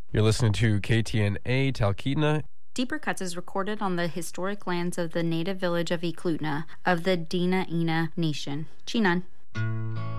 You're listening to KTNA Talkeetna. Deeper Cuts is recorded on the historic lands of the native village of Eklutna of the Dina Ina Nation. Chinan.